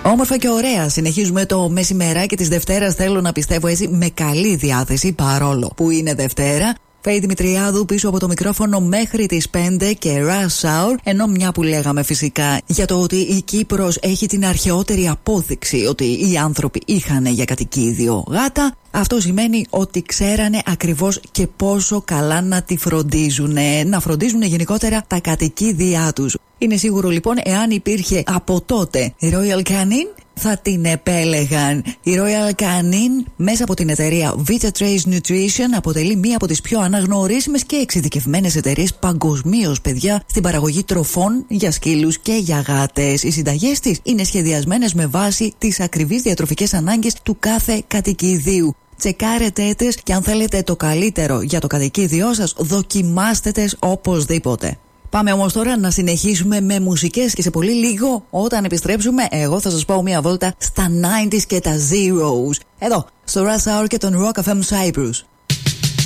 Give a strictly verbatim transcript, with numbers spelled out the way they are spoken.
Όμορφα και ωραία. Συνεχίζουμε το μεσημεράκι της Δευτέρας. Θέλω να πιστεύω έτσι με καλή διάθεση, παρόλο που είναι Δευτέρα. Φέη Δημητριάδου πίσω από το μικρόφωνο μέχρι τις πέντε και Rush Hour. Ενώ μια που λέγαμε φυσικά για το ότι η Κύπρος έχει την αρχαιότερη απόδειξη ότι οι άνθρωποι είχαν για κατοικίδιο γάτα, αυτό σημαίνει ότι ξέρανε ακριβώς και πόσο καλά να τη φροντίζουνε, να φροντίζουν γενικότερα τα κατοικίδια τους. Είναι σίγουρο λοιπόν, εάν υπήρχε από τότε Royal Canin, θα την επέλεγαν. Η Royal Canin μέσα από την εταιρεία Vita Trace Nutrition αποτελεί μία από τις πιο αναγνωρίσιμες και εξειδικευμένες εταιρείες παγκοσμίως, παιδιά, στην παραγωγή τροφών για σκύλους και για γάτες. Οι συνταγές της είναι σχεδιασμένες με βάση τις ακριβείς διατροφικές ανάγκες του κάθε κατοικιδίου. Τσεκάρετε τες και αν θέλετε το καλύτερο για το κατοικίδιό σας, δοκιμάστε τες οπωσδήποτε. Πάμε όμως τώρα να συνεχίσουμε με μουσικές και σε πολύ λίγο όταν επιστρέψουμε εγώ θα σας πάω μια βόλτα στα ενενήντα και τα Zeros εδώ στο Rush Hour και τον Rock εφ εμ Cyprus.